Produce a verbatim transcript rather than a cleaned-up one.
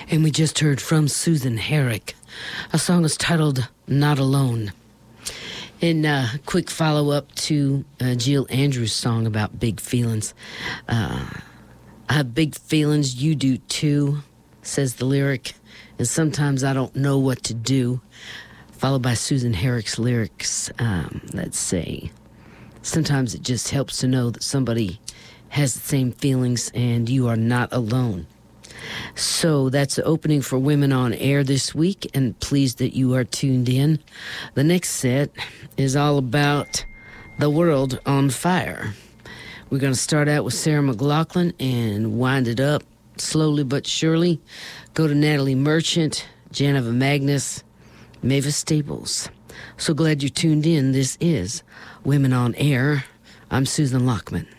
And we just heard from Susan Herrick. A song is titled Not Alone. And uh, quick follow-up to uh, Jill Andrews' song about big feelings. Uh, I have big feelings, you do too, says the lyric. And sometimes I don't know what to do. Followed by Susan Herrick's lyrics. Um, let's say, sometimes it just helps to know that somebody has the same feelings and you are not alone. So that's the opening for Women on Air this week, and pleased that you are tuned in. The next set is all about the world on fire. We're going to start out with Sarah McLachlan and wind it up slowly but surely. Go to Natalie Merchant, Janova Magnus, Mavis Staples. So glad you tuned in. This is Women on Air. I'm Susan Lockman.